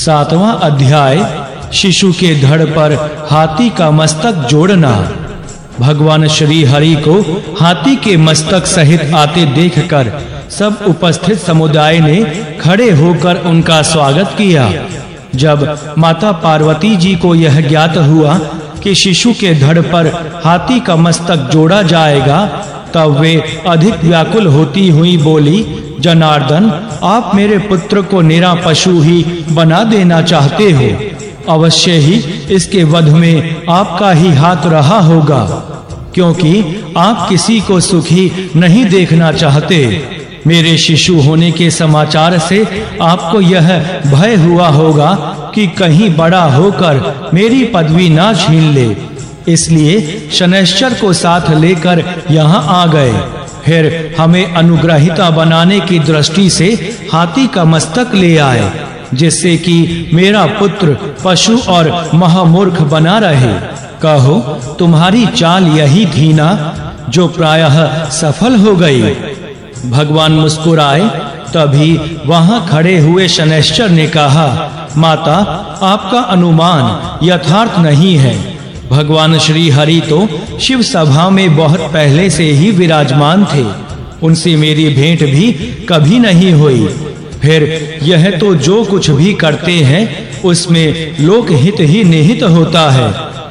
7वां अध्याय शिशु के धड़ पर हाथी का मस्तक जोड़ना। भगवान श्री हरि को हाथी के मस्तक सहित आते देखकर सब उपस्थित समुदाय ने खड़े होकर उनका स्वागत किया। जब माता पार्वती जी को यह ज्ञात हुआ कि शिशु के धड़ पर हाथी का मस्तक जोड़ा जाएगा, तब वे अधिक व्याकुल होती हुई बोली, जनार्दन, आप मेरे पुत्र को निरा पशु ही बना देना चाहते हो। अवश्य ही इसके वध में आपका ही हाथ रहा होगा, क्योंकि आप किसी को सुखी नहीं देखना चाहते। मेरे शिशु होने के समाचार से आपको यह भय हुआ होगा कि कहीं बड़ा होकर मेरी पदवी ना छीन ले, इसलिए शनैश्चर को साथ लेकर यहाँ आ गए। फिर हमें अनुग्रहिता बनाने की दृष्टि से हाथी का मस्तक ले आए, जिससे कि मेरा पुत्र पशु और महामूर्ख बना रहे। कहो, तुम्हारी चाल यही थी ना, जो प्रायः सफल हो गई। भगवान मुस्कुराए। तभी वहां खड़े हुए शनैश्चर ने कहा, माता, आपका अनुमान यथार्थ नहीं है। भगवान श्री हरि तो शिव सभा में बहुत पहले से ही विराजमान थे, उनसे मेरी भेंट भी कभी नहीं हुई। फिर यह तो जो कुछ भी करते हैं उसमें लोक हित ही निहित होता है।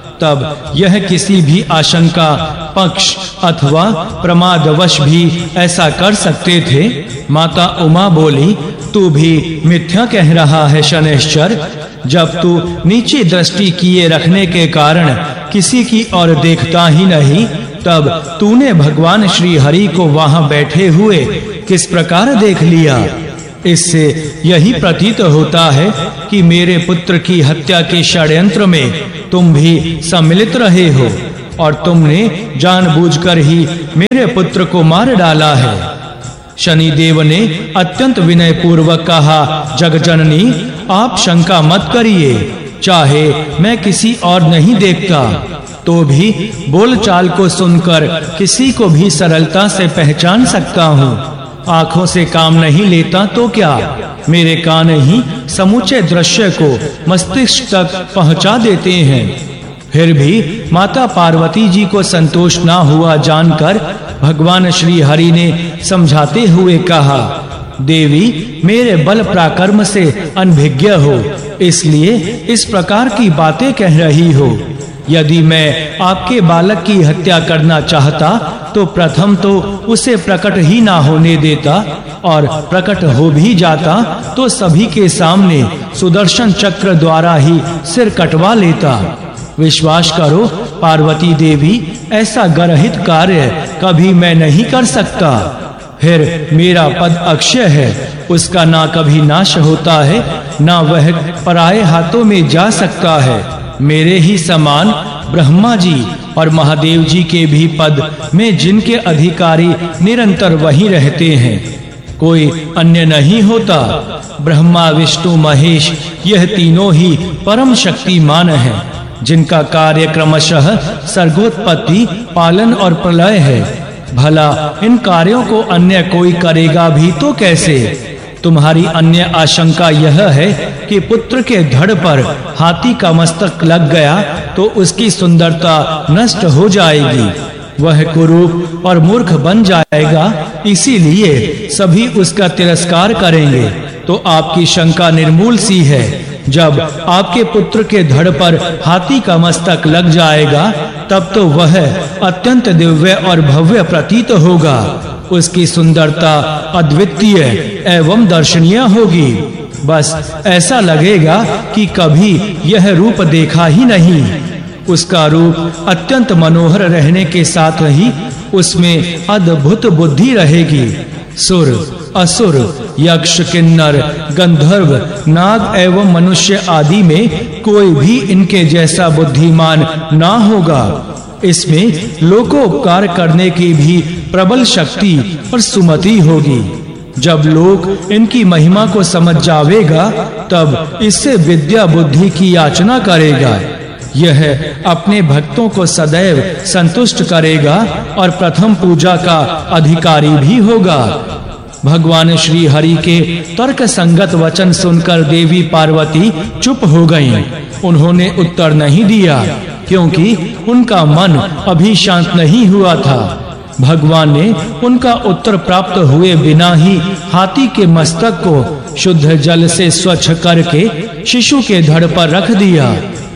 तब यह किसी भी आशंका पक्ष अथवा प्रमादवश भी ऐसा कर सकते थे। माता उमा बोली, तू भी मिथ्या कह रहा है शनैश्चर। जब तू नीचे दृष्टि किए रखने के कारण किसी की ओर देखता ही नहीं, तब तूने भगवान श्री हरि को वहां बैठे हुए किस प्रकार देख लिया। इससे यही प्रतीत होता है कि मेरे पुत्र की हत्या के षड्यंत्र में तुम भी सम्मिलित रहे हो और तुमने जानबूझकर ही मेरे पुत्र को मार डाला है। शनिदेव ने अत्यंत विनय पूर्वक कहा, जगजननी, आप शंका मत करिए। चाहे मैं किसी और नहीं देखता, तो भी बोलचाल को सुनकर किसी को भी सरलता से पहचान सकता हूँ। आंखों से काम नहीं लेता तो क्या, मेरे कान ही समूचे दृश्य को मस्तिष्क तक पहुंचा देते हैं। फिर भी माता पार्वती जी को संतोष ना हुआ जानकर भगवान श्री हरि ने समझाते हुए कहा, देवी, मेरे बल पराक्रम से अनभिज्ञ हो, इसलिए इस प्रकार की बातें कह रही हो। यदि मैं आपके बालक की हत्या करना चाहता तो प्रथम तो उसे प्रकट ही ना होने देता, और प्रकट हो भी जाता तो सभी के सामने सुदर्शन चक्र द्वारा ही सिर कटवा लेता। विश्वास करो पार्वती देवी, ऐसा गर्हित कार्य कभी मैं नहीं कर सकता। फिर मेरा पद अक्षय है, उसका ना कभी नाश होता है, ना वह पराये हाथों में जा सकता है। मेरे ही समान ब्रह्मा जी और महादेव जी के भी पद में जिनके अधिकारी निरंतर वही रहते हैं, कोई अन्य नहीं होता। ब्रह्मा, विष्णु, महेश, यह तीनों ही परम शक्तिमान हैं, जिनका कार्य क्रमशः सर्गोत्पत्ति, पालन और प्रलय है। भला इन कार्यों को अन्य कोई करेगा भी तो कैसे? तुम्हारी अन्य आशंका यह है कि पुत्र के धड़ पर हाथी का मस्तक लग गया तो उसकी सुंदरता नष्ट हो जाएगी, वह कुरूप और मूर्ख बन जाएगा, इसीलिए सभी उसका तिरस्कार करेंगे। तो आपकी शंका निर्मूल सी है। जब आपके पुत्र के धड़ पर हाथी का मस्तक लग जाएगा, तब तो वह अत्यंत दिव्य और भव्य प्रतीत होगा। उसकी सुंदरता अद्वितीय एवं दर्शनीय होगी। बस ऐसा लगेगा कि कभी यह रूप देखा ही नहीं। उसका रूप अत्यंत मनोहर रहने के साथ ही उसमें अद्भुत बुद्धि रहेगी। सुर, असुर, यक्ष, किन्नर, गंधर्व, नाग एवं मनुष्य आदि में कोई भी इनके जैसा बुद्धिमान ना होगा। इसमें लोकोपकार करने की भी प्रबल शक्ति और सुमति होगी। जब लोग इनकी महिमा को समझ जावेगा, तब इससे विद्या बुद्धि की याचना करेगा। यह अपने भक्तों को सदैव संतुष्ट करेगा और प्रथम पूजा का अधिकारी भी होगा। भगवान श्री हरि के तर्क संगत वचन सुनकर देवी पार्वती चुप हो गईं। उन्होंने उत्तर नहीं दिया क्योंकि उनका मन अभी शांत नहीं हुआ था। भगवान ने उनका उत्तर प्राप्त हुए बिना ही हाथी के मस्तक को शुद्ध जल से स्वच्छ करके शिशु के धड़ पर रख दिया।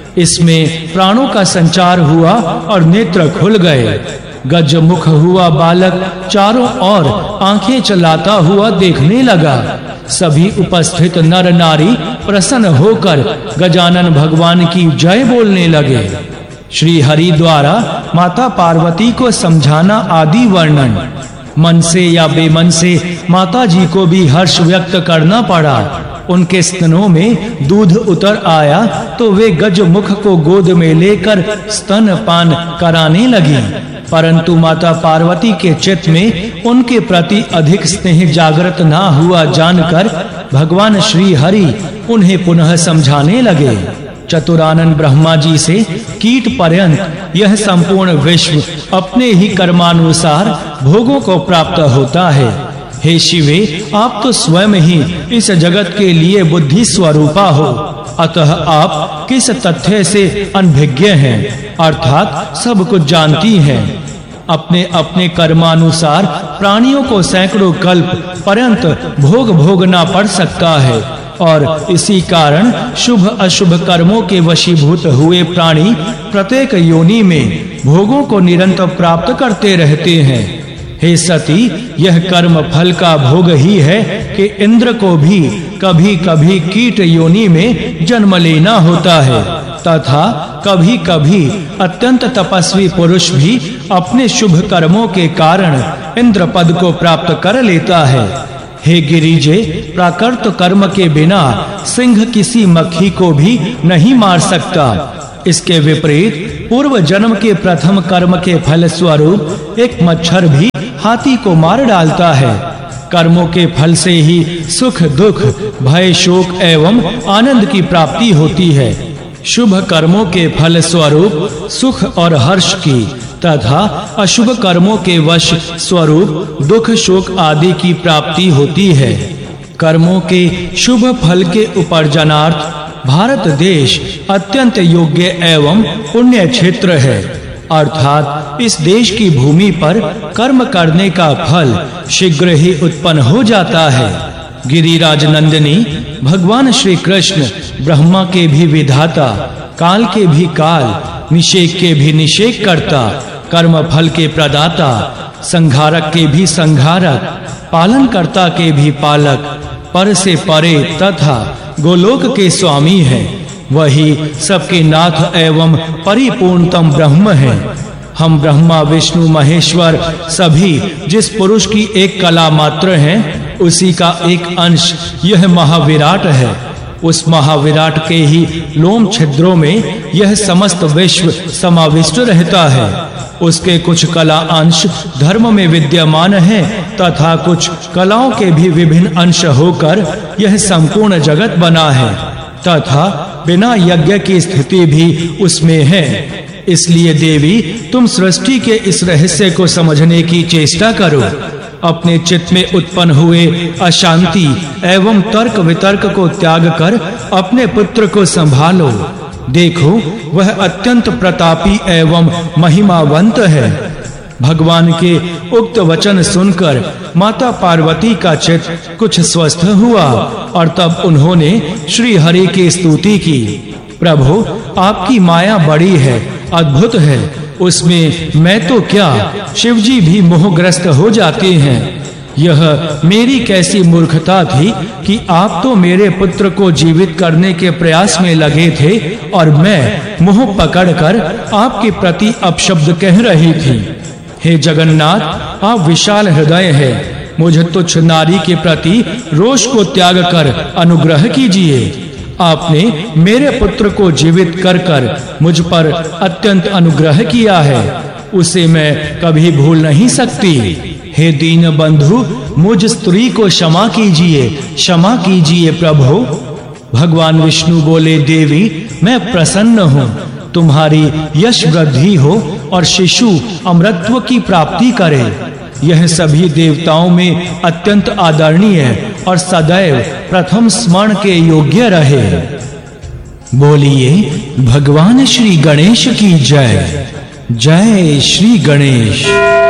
इसमें प्राणों का संचार हुआ और नेत्र खुल गए। गजमुख हुआ बालक चारों ओर आंखें चलाता हुआ देखने लगा। सभी उपस्थित नर नारी प्रसन्न होकर गजानन भगवान की जय बोलने लगे। श्री हरि द्वारा माता पार्वती को समझाना आदि वर्णन। मन से या बेमन से माता जी को भी हर्ष व्यक्त करना पड़ा। उनके स्तनों में दूध उतर आया तो वे गजमुख को गोद में लेकर स्तनपान कराने लगी। परंतु माता पार्वती के चित्त में उनके प्रति अधिक स्नेह जागृत ना हुआ जानकर भगवान श्री हरि उन्हें पुनः समझाने लगे। चतुरानन ब्रह्मा जी से कीट पर्यंत यह संपूर्ण विश्व अपने ही कर्मानुसार भोगों को प्राप्त होता है। हे शिवे, आप तो स्वयं ही इस जगत के लिए बुद्धि स्वरूपा हो, अतः आप किस तथ्य से अनभिज्ञ हैं, अर्थात सब कुछ जानती हैं। अपने अपने कर्मानुसार प्राणियों को सैकड़ों कल्प पर्यंत भोग भोगना पड़ सकता है और इसी कारण शुभ अशुभ कर्मों के वशीभूत हुए प्राणी प्रत्येक योनि में भोगों को निरंतर प्राप्त करते रहते हैं। हे सती, यह कर्म फल का भोग ही है कि इंद्र को भी कभी-कभी कीट योनि में जन्म लेना होता है तथा कभी-कभी अत्यंत तपस्वी पुरुष भी अपने शुभ कर्मों के कारण इंद्र पद को प्राप्त कर लेता है। हे गिरिजे, प्राकृत कर्म के बिना सिंह किसी मक्खी को भी नहीं मार सकता। इसके विपरीत पूर्व जन्म के प्रथम कर्म के फल स्वरूप एक मच्छर भी हाथी को मार डालता है। कर्मों के फल से ही सुख दुख भय शोक एवं आनंद की प्राप्ति होती है। शुभ कर्मों के फल स्वरूप सुख और हर्ष की तथा अशुभ कर्मों के वश स्वरूप दुख शोक आदि की प्राप्ति होती है। कर्मों के शुभ फल के उपार्जनार्थ भारत देश अत्यंत योग्य एवं पुण्य क्षेत्र है, अर्थात इस देश की भूमि पर कर्म करने का फल शीघ्र ही उत्पन्न हो जाता है। गिरिराज नंदिनी भगवान श्री कृष्ण ब्रह्मा के भी विधाता, काल के भी काल, निषेक के भी निषेक करता, कर्म फल के प्रदाता, संघारक के भी संघारक, पालन कर्ता के भी पालक, पर से परे तथा गोलोक के स्वामी हैं। वही सबके नाथ एवं परिपूर्णतम ब्रह्म हैं। हम ब्रह्मा विष्णु महेश्वर सभी जिस पुरुष की एक कला मात्र हैं, उसी का एक अंश यह महाविराट है। उस महाविराट के ही लोम छिद्रों में यह समस्त विश्व समाविष्ट रहता है। उसके कुछ कला अंश धर्म में विद्यमान हैं तथा कुछ कलाओं के भी विभिन्न अंश होकर यह संपूर्ण जगत बना है तथा बिना यज्ञ की स्थिति भी उसमें है। इसलिए देवी, तुम सृष्टि के इस रहस्य को समझने की चेष्टा करो। अपने चित्त में उत्पन्न हुए अशांति एवं तर्क वितर्क को त्याग कर अपने पुत्र को संभालो। देखो, वह अत्यंत प्रतापी एवं महिमावंत है। भगवान के उक्त वचन सुनकर माता पार्वती का चित्त कुछ स्वस्थ हुआ और तब उन्होंने श्री हरि की स्तुति की। प्रभु, आपकी माया बड़ी है, अद्भुत है, उसमें मैं तो क्या, शिव जी भी मोहग्रस्त हो जाते हैं। यह मेरी कैसी मूर्खता थी कि आप तो मेरे पुत्र को जीवित करने के प्रयास में लगे थे और मैं मोह पकड़कर आपके प्रति अपशब्द कह रही थी। हे जगन्नाथ, आप विशाल हृदय है, मुझ तुच्छ नारी के प्रति रोष को त्याग कर अनुग्रह कीजिए। आपने मेरे पुत्र को जीवित कर मुझ पर अत्यंत अनुग्रह किया है, उसे मैं कभी भूल नहीं सकती। हे दीन बंधु, मुझ स्त्री को क्षमा कीजिए प्रभु। भगवान विष्णु बोले, देवी, मैं प्रसन्न हूँ, तुम्हारी यश वृद्धि हो और शिशु अमरत्व की प्राप्ति करे। यह सभी देवताओं में अत्यंत आदरणीय और सदैव प्रथम स्मरण के योग्य रहे। बोलिए भगवान श्री गणेश की जय। जय श्री गणेश।